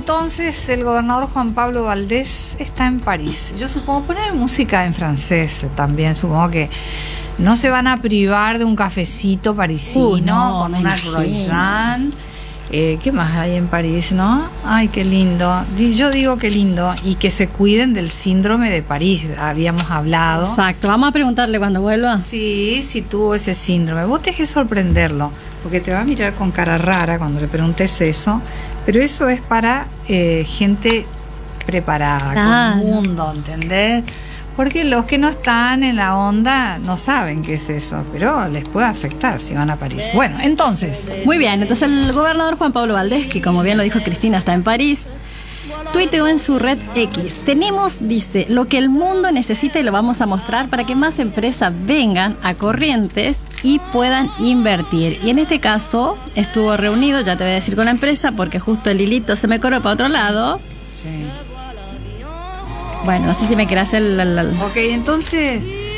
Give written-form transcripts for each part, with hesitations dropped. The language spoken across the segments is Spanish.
entonces el gobernador Juan Pablo Valdés está en París. Yo supongo, poner música en francés también, supongo que no se van a privar de un cafecito parisino No, con me una imagino. croissant. ¿Qué más hay en París, no? Ay, qué lindo. Yo digo qué lindo. Y que se cuiden del síndrome de París, habíamos hablado. Exacto, vamos a preguntarle cuando vuelva. Sí, sí tuvo ese síndrome. Vos tenés que sorprenderlo, porque te va a mirar con cara rara cuando le preguntes eso. Pero eso es para gente preparada, con mundo, ¿entendés? Porque los que no están en la onda no saben qué es eso, pero les puede afectar si van a París. Bueno, entonces. Muy bien, entonces el gobernador Juan Pablo Valdés, que como bien lo dijo Cristina, está en París, tuiteó en su red X: tenemos, dice, lo que el mundo necesita y lo vamos a mostrar para que más empresas vengan a Corrientes y puedan invertir. Y en este caso estuvo reunido, ya te voy a decir, con la empresa, porque justo el hilito se me corrió para otro lado. Sí. Bueno, no sé si me querés hacer Ok, entonces,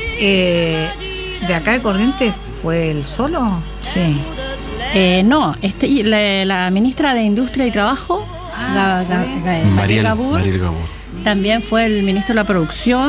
¿de acá de Corrientes fue el solo? Sí. No, la ministra de Industria y Trabajo, Mariel Gabur, también fue el ministro de la Producción,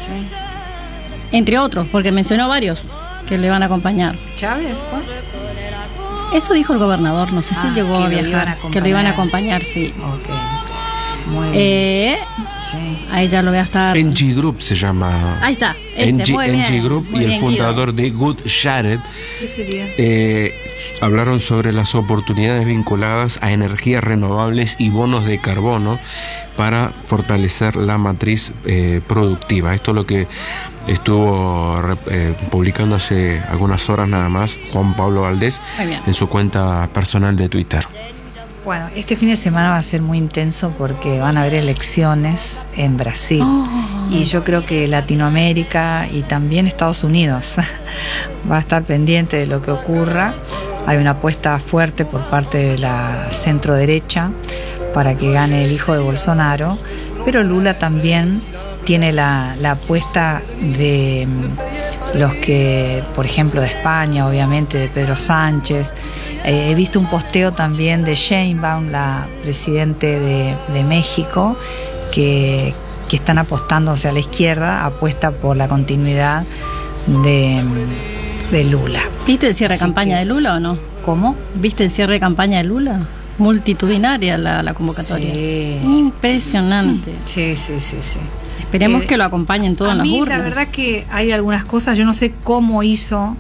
Sí. entre otros, porque mencionó varios que le van a acompañar. ¿Chávez fue? Eso dijo el gobernador, no sé si llegó a viajar, que lo iban a acompañar, sí. Ok, muy bien. Sí. Ahí ya lo voy a estar. NG Group se llama. Ahí está, ese, muy bien, NG Group, muy y el bien, fundador de Good Shared ¿Qué sería? hablaron sobre las oportunidades vinculadas a energías renovables y bonos de carbono para fortalecer la matriz productiva. Esto es lo que estuvo publicando hace algunas horas nada más Juan Pablo Valdés en su cuenta personal de Twitter. Bueno, este fin de semana va a ser muy intenso porque van a haber elecciones en Brasil. Y yo creo que Latinoamérica y también Estados Unidos va a estar pendiente de lo que ocurra. Hay una apuesta fuerte por parte de la centro derecha para que gane el hijo de Bolsonaro, pero Lula también tiene la apuesta de los que, por ejemplo, de España, obviamente, de Pedro Sánchez. He visto un posteo también de Sheinbaum, la presidente de México, que están apostando, o sea, la izquierda apuesta por la continuidad de Lula. ¿Viste el cierre de campaña de Lula o no? ¿Cómo? ¿Viste el cierre de campaña de Lula? Multitudinaria la convocatoria. Sí. Impresionante. Sí. Esperemos que lo acompañen todas las urnas. La verdad que hay algunas cosas, yo no sé cómo hizo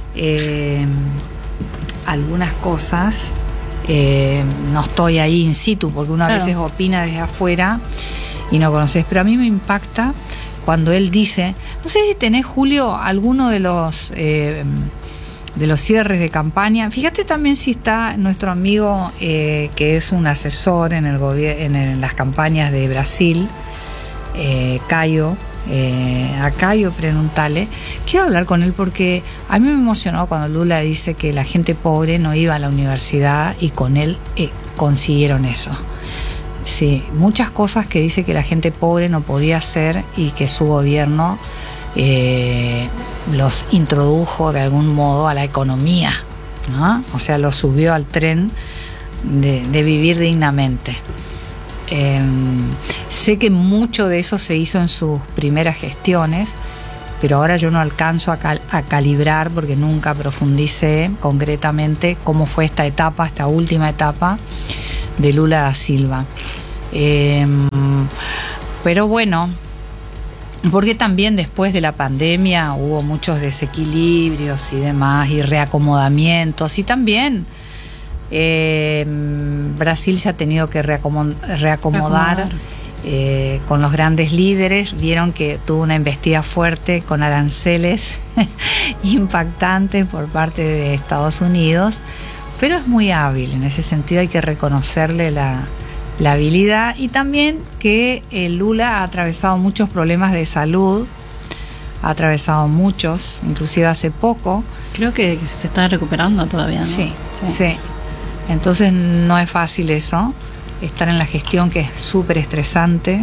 algunas cosas, no estoy ahí in situ porque uno a veces opina desde afuera y no conoces, pero a mí me impacta cuando él dice, no sé si tenés, Julio, alguno de los cierres de campaña. Fíjate también si está nuestro amigo que es un asesor en en las campañas de Brasil, Caio. A Caio preguntale, quiero hablar con él porque a mí me emocionó cuando Lula dice que la gente pobre no iba a la universidad y con él consiguieron eso. Sí, muchas cosas que dice que la gente pobre no podía hacer y que su gobierno los introdujo de algún modo a la economía, ¿no? O sea, los subió al tren de vivir dignamente. Sé que mucho de eso se hizo en sus primeras gestiones, pero ahora yo no alcanzo a calibrar porque nunca profundicé concretamente cómo fue esta última etapa de Lula da Silva. Pero bueno, porque también después de la pandemia hubo muchos desequilibrios y demás, y reacomodamientos, y también Brasil se ha tenido que reacomodar. Con los grandes líderes. Vieron que tuvo una embestida fuerte con aranceles impactantes por parte de Estados Unidos, pero es muy hábil en ese sentido, hay que reconocerle la habilidad, y también que Lula ha atravesado muchos problemas de salud, ha atravesado muchos, inclusive hace poco. Creo que se está recuperando todavía, ¿no? Sí. Entonces no es fácil eso, estar en la gestión, que es súper estresante.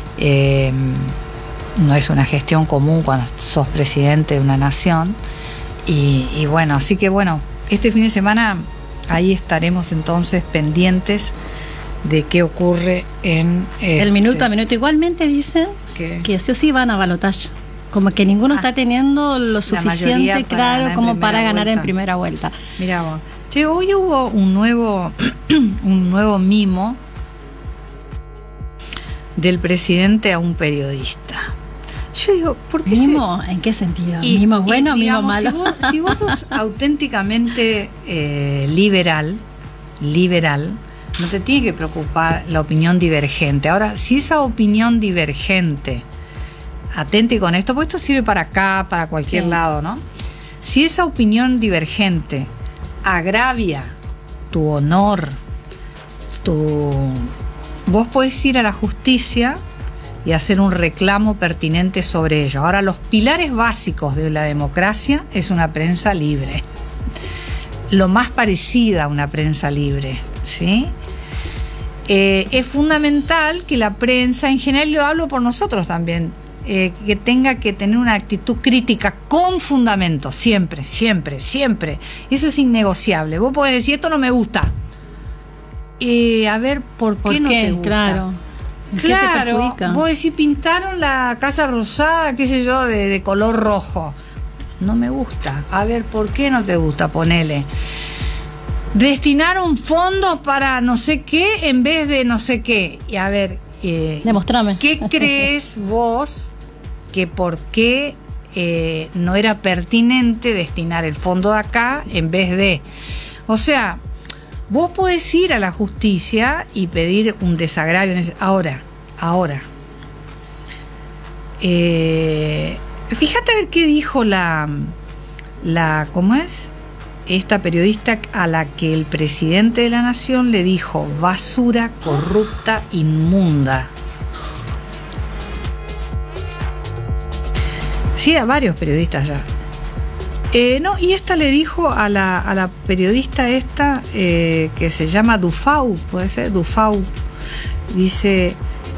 No es una gestión común cuando sos presidente de una nación. Y bueno, así que bueno, este fin de semana ahí estaremos entonces pendientes de qué ocurre en... el minuto a minuto. Igualmente dicen que sí o sí van a balotaje. Como que ninguno está teniendo lo suficiente claro como para ganar en primera vuelta. Mirá vos. Che, hoy hubo un nuevo mimo del presidente a un periodista. Yo digo, ¿por qué ¿Mimo? ¿En qué sentido? ¿Mimo bueno o mimo malo? Si vos sos auténticamente liberal, no te tiene que preocupar la opinión divergente. Ahora, si esa opinión divergente, atente con esto, porque esto sirve para acá, para cualquier lado, ¿no? Si esa opinión divergente agravia tu honor, vos podés ir a la justicia y hacer un reclamo pertinente sobre ello. Ahora, los pilares básicos de la democracia es una prensa libre, lo más parecida a una prensa libre, ¿sí? Es fundamental que la prensa, en general, y lo hablo por nosotros también, que tenga que tener una actitud crítica con fundamento, siempre. Eso es innegociable. Vos podés decir, esto no me gusta. A ver, ¿por qué no te gusta? Claro. ¿Qué te perjudica? Vos decís, pintaron la Casa Rosada, qué sé yo, de color rojo. No me gusta. A ver, ¿por qué no te gusta? Ponele. Destinaron fondos para no sé qué en vez de no sé qué. Y a ver, demostrame. ¿Qué crees vos que por qué no era pertinente destinar el fondo de acá en vez de? O sea, vos podés ir a la justicia y pedir un desagravio. Ahora. Fíjate a ver qué dijo la ¿cómo es? Esta periodista a la que el presidente de la nación le dijo basura, corrupta, inmunda. Sí, a varios periodistas ya. No, y esta le dijo a la periodista esta que se llama Dufau, puede ser Dufau. Dice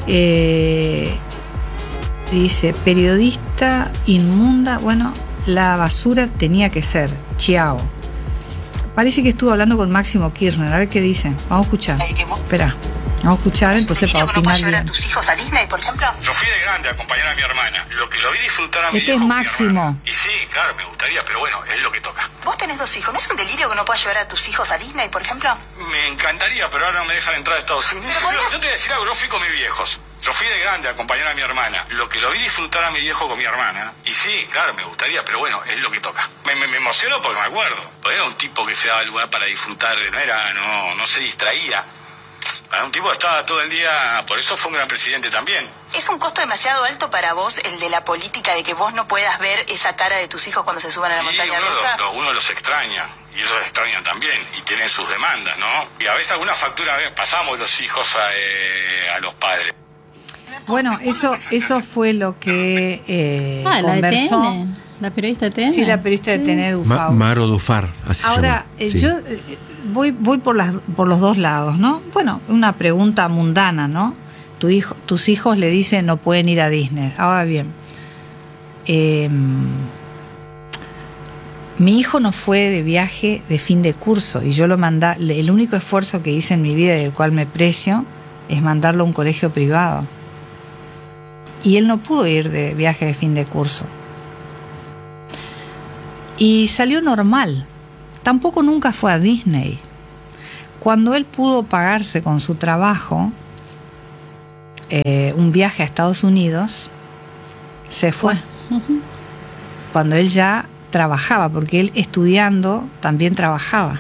periodista inmunda. Bueno, la basura tenía que ser Chiao. Parece que estuvo hablando con Máximo Kirchner. A ver qué dice. Vamos a escuchar. Espera. Vamos a escuchar entonces para opinar. ¿No puedes llevar a tus hijos a Disney, por ejemplo? Yo fui de grande a acompañar a mi hermana. Lo vi disfrutar a mi Este es Máximo. Y sí, claro, me gustaría, pero bueno, es lo que toca. Vos tenés 2 hijos. ¿No es un delirio que no puedas llevar a tus hijos a Disney, por ejemplo? Me encantaría, pero ahora no me dejan entrar a Estados Unidos. Yo te voy a decir algo, no fui con mis viejos. Yo fui de grande a acompañar a mi hermana. Lo vi disfrutar a mi viejo con mi hermana. Y sí, claro, me gustaría, pero bueno, es lo que toca. Me emociono porque me acuerdo. Era un tipo que se daba el lugar para disfrutar, no se distraía. Era un tipo que estaba todo el día, por eso fue un gran presidente también. ¿Es un costo demasiado alto para vos el de la política, de que vos no puedas ver esa cara de tus hijos cuando se suban a la montaña rusa? Uno los extraña, y ellos extrañan también, y tienen sus demandas, ¿no? Y a veces alguna factura pasamos los hijos a los padres. Bueno, eso fue lo que conversó. La de TN, la periodista de TN. Sí, la periodista de TN, Dufau. Maro Dufar, así ahora, se llama. Yo voy por los dos lados, ¿no? Bueno, una pregunta mundana, ¿no? Tus hijos le dicen no pueden ir a Disney. Ahora bien, mi hijo no fue de viaje de fin de curso y yo lo mandé. El único esfuerzo que hice en mi vida y del cual me precio es mandarlo a un colegio privado. Y él no pudo ir de viaje de fin de curso. Y salió normal. Tampoco nunca fue a Disney. Cuando él pudo pagarse con su trabajo un viaje a Estados Unidos, se fue. Cuando él ya trabajaba, porque él estudiando también trabajaba.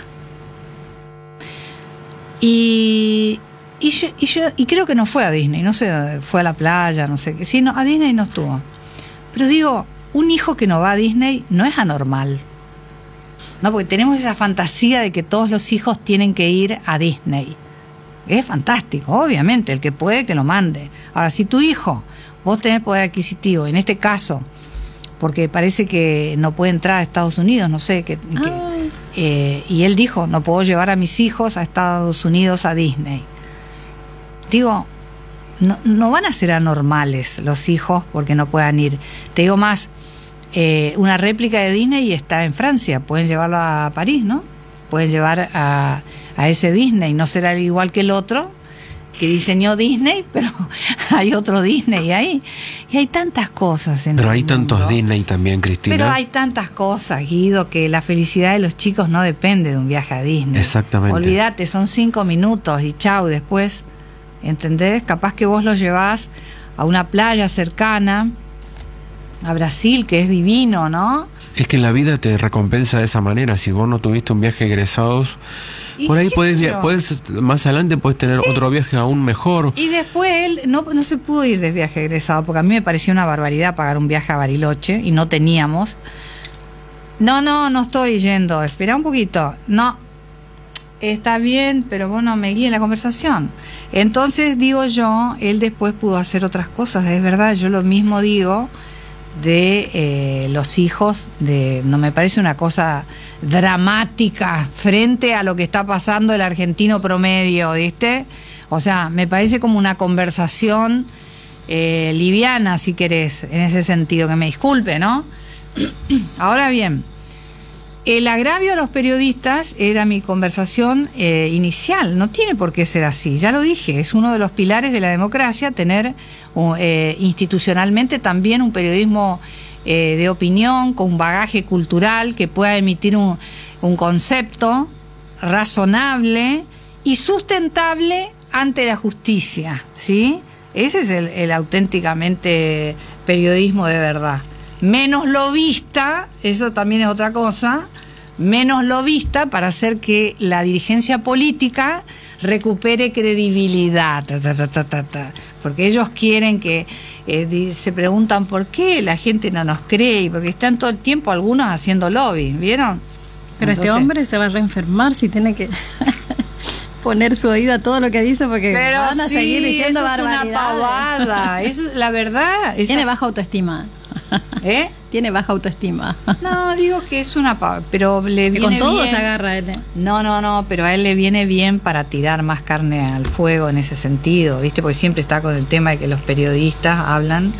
Y creo que no fue a Disney, no sé, fue a la playa, no sé qué. Sí, no, a Disney no estuvo. Pero digo, un hijo que no va a Disney no es anormal. No, porque tenemos esa fantasía de que todos los hijos tienen que ir a Disney. Es fantástico, obviamente, el que puede que lo mande. Ahora, si tu hijo, vos tenés poder adquisitivo, en este caso, porque parece que no puede entrar a Estados Unidos, no sé, y él dijo, no puedo llevar a mis hijos a Estados Unidos a Disney. Digo, no van a ser anormales los hijos porque no puedan ir. Te digo más, una réplica de Disney está en Francia, pueden llevarlo a París, ¿no? Pueden llevar a ese Disney, no será igual que el otro, que diseñó Disney, pero hay otro Disney ahí. Y hay tantas cosas en Pero el hay mundo. tantos Disney también, Cristina. Pero hay tantas cosas, Guido, que la felicidad de los chicos no depende de un viaje a Disney. Exactamente. Olvídate, son 5 minutos y chau, después, ¿entendés? Capaz que vos los llevás a una playa cercana, a Brasil, que es divino, ¿no? Es que la vida te recompensa de esa manera. Si vos no tuviste un viaje egresados, ¿Y por ahí qué puedes, sé yo? más adelante puedes tener otro viaje aún mejor. Y después él no se pudo ir de viaje egresado, porque a mí me pareció una barbaridad pagar un viaje a Bariloche y no teníamos. No estoy yendo, espera un poquito. No, está bien, pero vos no me guíes en la conversación. Entonces, digo yo, él después pudo hacer otras cosas, es verdad, yo lo mismo digo de los hijos, no me parece una cosa dramática frente a lo que está pasando el argentino promedio, ¿viste? O sea, me parece como una conversación liviana, si querés, en ese sentido, que me disculpe, ¿no? Ahora bien, el agravio a los periodistas era mi conversación inicial, no tiene por qué ser así, ya lo dije, es uno de los pilares de la democracia tener institucionalmente también un periodismo de opinión, con un bagaje cultural que pueda emitir un concepto razonable y sustentable ante la justicia, ¿sí? Ese es el auténticamente periodismo de verdad. Menos lobista, eso también es otra cosa, menos lobista para hacer que la dirigencia política recupere credibilidad, porque ellos quieren que, se preguntan por qué la gente no nos cree, porque están todo el tiempo algunos haciendo lobby, ¿vieron? Pero Entonces, este hombre se va a reenfermar si tiene que poner su oído a todo lo que dice, porque pero van a sí, seguir diciendo eso es una barbaridades. pavada, eso es la verdad. Tiene baja autoestima. ¿Eh? Tiene baja autoestima. No, digo que es una pavada, pero le Que viene con todo bien. se agarra él. No, pero a él le viene bien para tirar más carne al fuego en ese sentido, ¿viste? Porque siempre está con el tema de que los periodistas hablan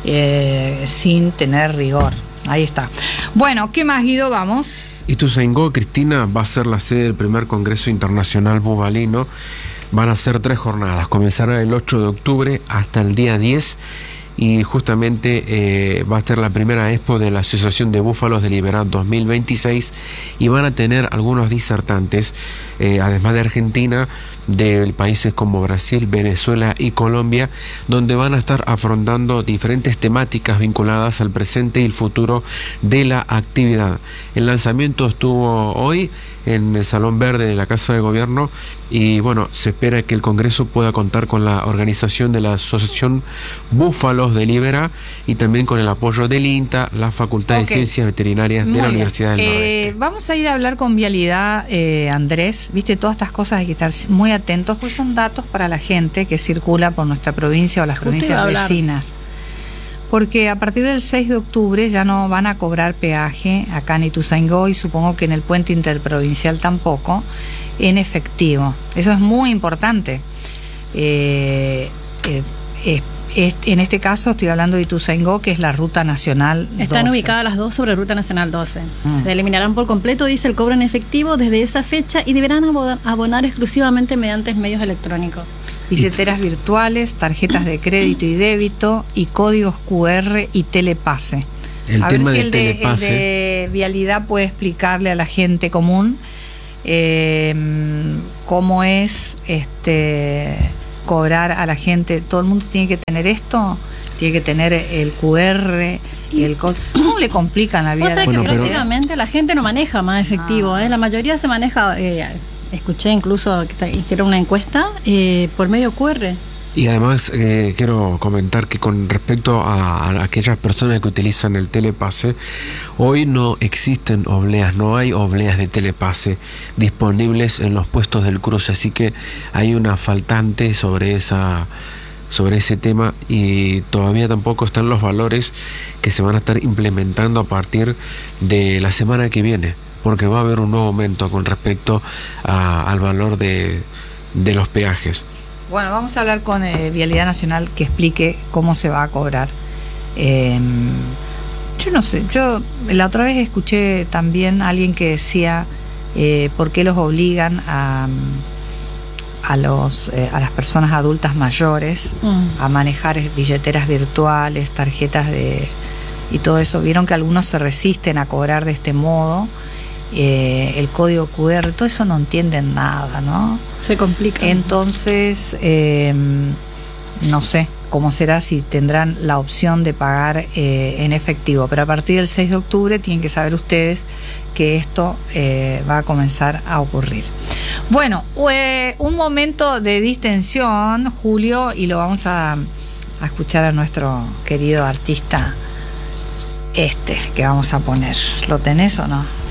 sin tener rigor. Ahí está. Bueno, ¿qué más, Guido? Vamos. Ituzaingó, Cristina, va a ser la sede del primer Congreso Internacional Bubalino. Van a ser 3 jornadas. Comenzará el 8 de octubre hasta el día 10. Y justamente va a ser la primera expo de la Asociación de Búfalos de Liberá 2026 y van a tener algunos disertantes, además de Argentina, de países como Brasil, Venezuela y Colombia, donde van a estar afrontando diferentes temáticas vinculadas al presente y el futuro de la actividad. El lanzamiento estuvo hoy en el Salón Verde de la Casa de Gobierno y bueno, se espera que el Congreso pueda contar con la organización de la Asociación Búfalos de Liberá y también con el apoyo del INTA, la Facultad de Ciencias Veterinarias de la Universidad del Nordeste. Vamos a ir a hablar con Vialidad, Andrés. Viste, todas estas cosas hay que estar muy atentos, pues son datos para la gente que circula por nuestra provincia o las provincias vecinas. Porque a partir del 6 de octubre ya no van a cobrar peaje acá en Ituzaingó y supongo que en el puente interprovincial tampoco, en efectivo. Eso es muy importante. En este caso estoy hablando de Ituzaingó, que es la Ruta Nacional 12. Están ubicadas las dos sobre Ruta Nacional 12. Se eliminarán por completo, dice, el cobro en efectivo desde esa fecha y deberán abonar exclusivamente mediante medios electrónicos. Billeteras virtuales, tarjetas de crédito y débito y códigos QR y telepase. El tema de telepase. El de Vialidad puede explicarle a la gente común cómo es cobrar a la gente. Todo el mundo tiene que tener esto, tiene que tener el QR y el código. ¿Cómo le complican la vida? O sea, Bueno, que pero prácticamente la gente no maneja más efectivo. La mayoría se maneja, escuché incluso que hicieron una encuesta por medio QR. Y además quiero comentar que con respecto a aquellas personas que utilizan el telepase, hoy no existen obleas, no hay obleas de telepase disponibles en los puestos del cruce, así que hay una faltante sobre ese tema y todavía tampoco están los valores que se van a estar implementando a partir de la semana que viene, porque va a haber un nuevo aumento con respecto al valor de los peajes. Bueno, vamos a hablar con Vialidad Nacional que explique cómo se va a cobrar. Yo no sé, yo la otra vez escuché también a alguien que decía por qué los obligan a a las personas adultas mayores a manejar billeteras virtuales, tarjetas y todo eso. Vieron que algunos se resisten a cobrar de este modo. El código QR, todo eso no entienden nada, ¿no? Se complica. Entonces, no sé cómo será, si tendrán la opción de pagar en efectivo, pero a partir del 6 de octubre tienen que saber ustedes que esto va a comenzar a ocurrir. Bueno, un momento de distensión, Julio, y lo vamos a escuchar a nuestro querido artista que vamos a poner. ¿Lo tenés o no?